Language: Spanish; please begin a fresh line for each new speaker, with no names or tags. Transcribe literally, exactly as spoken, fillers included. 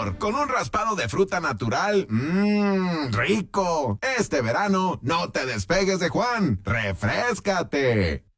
sabor, con un raspado de fruta natural. ¡Mmm, rico! Este verano, no te despegues de Juan. ¡Refréscate!